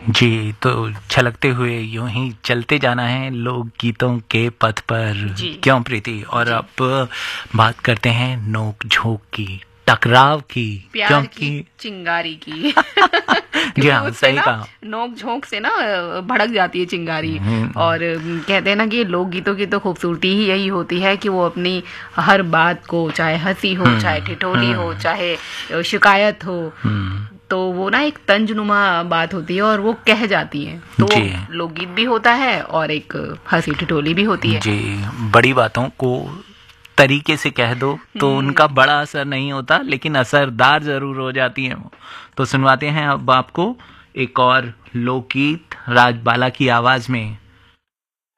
जी, तो छलकते हुए यूं ही चलते जाना है लोक गीतों के पथ पर। जी। क्यों प्रीति? और जी। अब बात करते हैं नोक झोंक की, टकराव की, प्यार क्योंकि की चिंगारी की जी क्योंकि हाँ, उससे सही ना कहा। नोक झोंक से ना भड़क जाती है चिंगारी। हम्म, और कहते हैं ना कि लोकगीतों की तो खूबसूरती ही यही होती है कि वो अपनी हर बात को, चाहे हंसी हो, चाहे ठिठोली हो, चाहे शिकायत हो, तो वो ना एक तंजनुमा बात होती है और वो कह जाती है। तो वो जी लोकगीत भी होता है और एक हंसी ठिठोली भी होती है। जी, बड़ी बातों को तरीके से कह दो तो उनका बड़ा असर नहीं होता, लेकिन असरदार जरूर हो जाती हैं वो। तो सुनवाते हैं अब आपको एक और लोकगीत राजबाला की आवाज में।